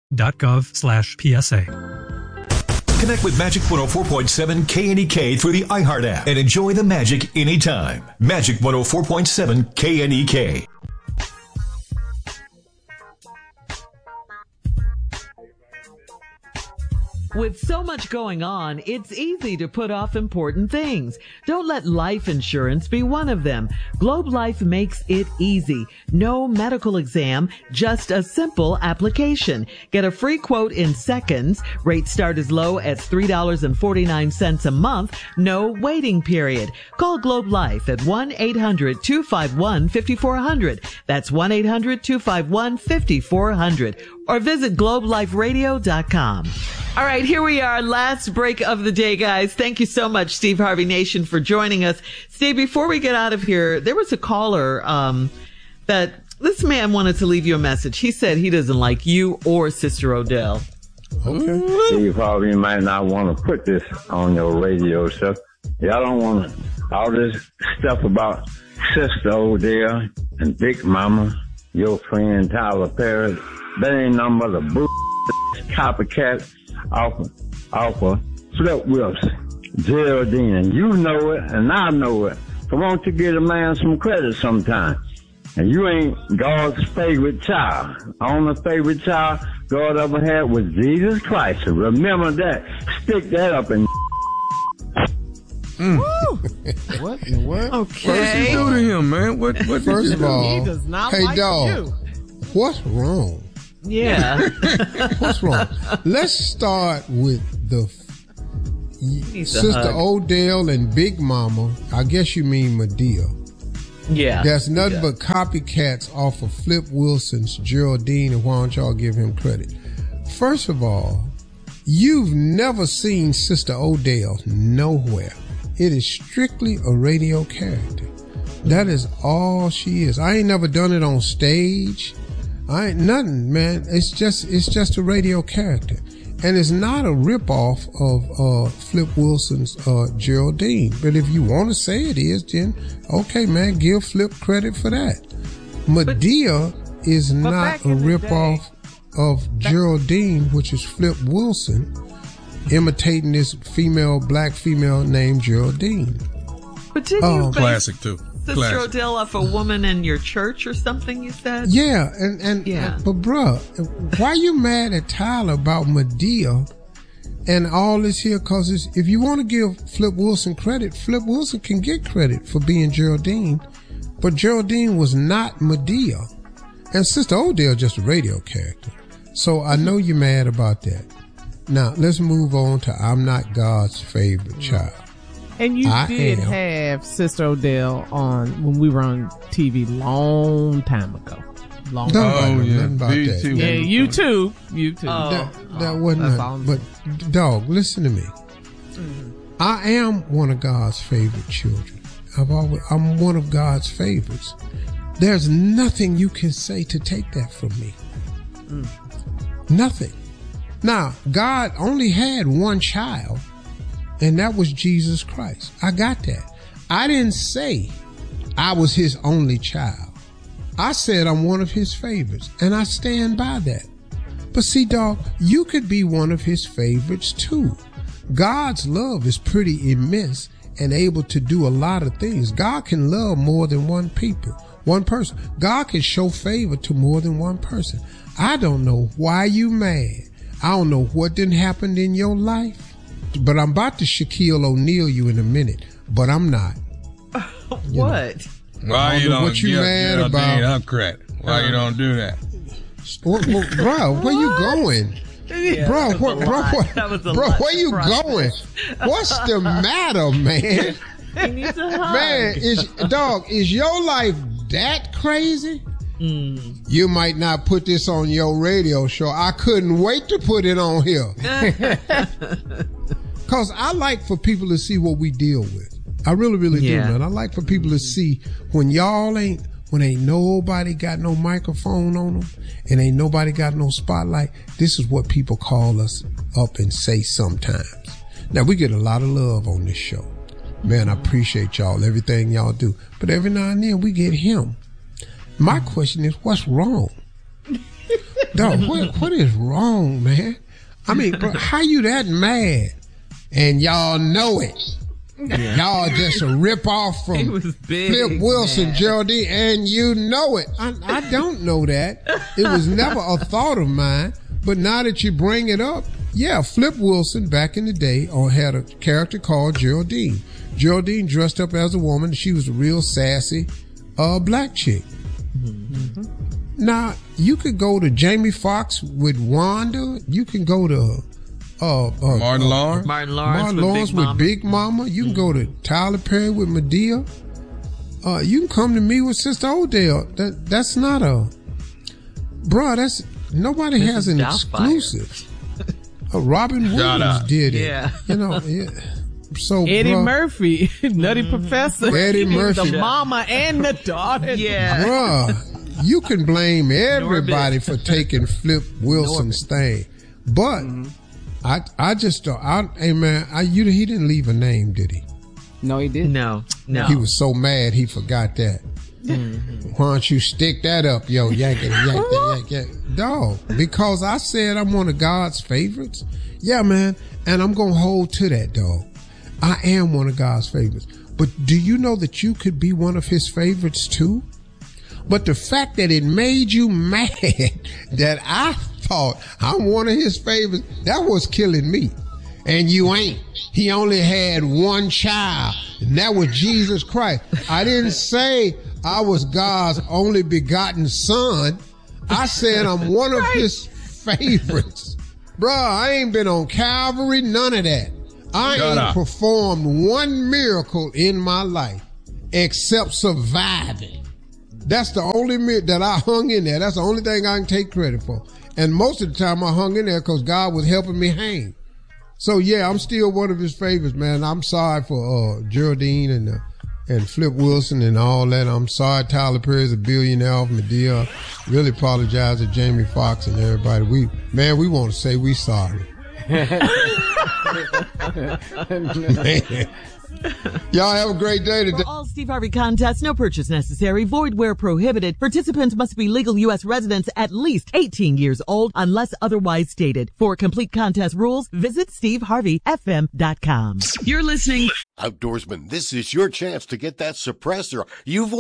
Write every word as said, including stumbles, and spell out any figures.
dot gov slash P S A. Connect with Magic one oh four point seven K N E K through the iHeart app and enjoy the magic anytime. Magic one oh four point seven K N E K. With so much going on, it's easy to put off important things. Don't let life insurance be one of them. Globe Life makes it easy. No medical exam, just a simple application. Get a free quote in seconds. Rates start as low as three dollars and forty-nine cents a month. No waiting period. Call Globe Life at one eight hundred two five one five four zero zero. That's one eight hundred two five one five four zero zero. Or visit globe life radio dot com. All right, here we are. Last break of the day, guys. Thank you so much, Steve Harvey Nation, for joining us. Steve, before we get out of here, there was a caller um, that this man wanted to leave you a message. He said he doesn't like you or Sister Odell. Okay. Steve Harvey, you might not want to put this on your radio stuff. Y'all don't want all this stuff about Sister Odell and Big Mama, your friend Tyler Perry. That ain't nothing but a bull copycat off of, off of Flip Wilson, Geraldine. And you know it, and I know it. So won't you give a man some credit sometime? And you ain't God's favorite child. Only favorite child God ever had was Jesus Christ. So remember that. Stick that up in. Mm. What in the world? Okay. What did you do to him, man? What? What? First of all, he does not hey like dog, you. What's wrong? Yeah. What's wrong? Let's start with the Sister Odell and Big Mama. I guess you mean Medea. Yeah. That's nothing yeah. but copycats off of Flip Wilson's Geraldine, and why don't y'all give him credit? First of all, you've never seen Sister Odell nowhere. It is strictly a radio character. That is all she is. I ain't never done it on stage. I ain't nothing, man. It's just it's just a radio character. And it's not a ripoff of uh, Flip Wilson's uh, Geraldine. But if you want to say it is, then okay, man, give Flip credit for that. Medea but, is but not a ripoff of back- Geraldine, which is Flip Wilson, imitating this female, black female named Geraldine. But didn't um, you classic too. Sister Classic. Odell off a woman in your church or something, you said? Yeah, and, and yeah. Uh, but bruh, why you mad at Tyler about Medea and all this here? Cause it's, if you want to give Flip Wilson credit, Flip Wilson can get credit for being Geraldine, but Geraldine was not Medea. And Sister Odell just a radio character. So I know you're mad about that. Now let's move on to I'm Not God's Favorite Child. And you I did am. have Sister Odell on when we were on T V long time ago. Long Don't time oh, ago. yeah. Nothing about that. Yeah, YouTube. YouTube. Oh. That, that oh, wasn't nothing. But dog, listen to me. Mm-hmm. I am one of God's favorite children. I've always, I'm one of God's favorites. There's nothing you can say to take that from me. Mm. Nothing. Now, God only had one child, and that was Jesus Christ. I got that. I didn't say I was his only child. I said I'm one of his favorites, and I stand by that. But see, dog, you could be one of his favorites too. God's love is pretty immense and able to do a lot of things. God can love more than one people, one person. God can show favor to more than one person. I don't know why you mad. I don't know what didn't happen in your life. But I'm about to Shaquille O'Neal you in a minute, but I'm not. You what? Know. Why you don't? What you give, mad give about? Her credit. Why uh, you don't do that? Well, well, bro, where you going, yeah, bro? What, bro, what, bro, where you going? What's the matter, man? Man, is dog? Is your life that crazy? Mm. You might not put this on your radio show. I couldn't wait to put it on here. Cause I like for people to see what we deal with. I really, really yeah. do, man. I like for people to see when y'all ain't, when ain't nobody got no microphone on them and ain't nobody got no spotlight. This is what people call us up and say sometimes. Now we get a lot of love on this show. Man, I appreciate y'all, everything y'all do. But every now and then we get him. My question is, what's wrong? Dog, what, what is wrong, man? I mean, bro, how you that mad? And y'all know it. Yeah. Y'all just a rip off from big, Flip Wilson, man. Geraldine, and you know it. I, I don't know that. It was never a thought of mine. But now that you bring it up, yeah, Flip Wilson back in the day or had a character called Geraldine. Geraldine dressed up as a woman. She was a real sassy uh, black chick. Mm-hmm. Now, you could go to Jamie Foxx with Wanda. You can go to Uh, uh, Martin uh, Lawrence, Martin Lawrence, Martin with, Lawrence Big, with Mama. Big Mama. You can go to Tyler Perry with Medea. Uh, you can come to me with Sister Odell. That that's not a, bruh. That's nobody Missus has an Doubtfire. exclusive. Uh, Robin Williams did it. Yeah. You know. Yeah. So Eddie bruh, Murphy, Nutty Mm-hmm. Professor, Eddie Murphy, the mama and the daughter. Yeah. bruh. You can blame everybody for taking Flip Wilson's thing, but. Mm-hmm. I I just don't. I, hey man, I you he didn't leave a name, did he? No, he didn't. No, no. He was so mad he forgot that. Mm-hmm. Why don't you stick that up, yo? Yank it, yank it, yank it. Dog, because I said I'm one of God's favorites. Yeah, man, and I'm gonna hold to that, dog. I am one of God's favorites. But do you know that you could be one of His favorites too? But the fact that it made you mad that I thought I'm one of His favorites, that was killing me. And you ain't. He only had one child, and that was Jesus Christ. I didn't say I was God's only begotten son. I said I'm one of His favorites. Bruh, I ain't been on Calvary, none of that. I Shut ain't up. performed one miracle in my life except surviving. That's the only mir- that I hung in there. That's the only thing I can take credit for. And most of the time I hung in there because God was helping me hang. So yeah, I'm still one of His favorites, man. I'm sorry for uh, Geraldine and uh, and Flip Wilson and all that. I'm sorry Tyler Perry's a billionaire off Medea. Really apologize to Jamie Foxx and everybody. We man, we want to say we sorry. Man. Y'all have a great day today. For all Steve Harvey contests, no purchase necessary, void where prohibited. Participants must be legal U S residents at least eighteen years old unless otherwise stated. For complete contest rules, visit steve harvey f m dot com. You're listening. Outdoorsman, this is your chance to get that suppressor you've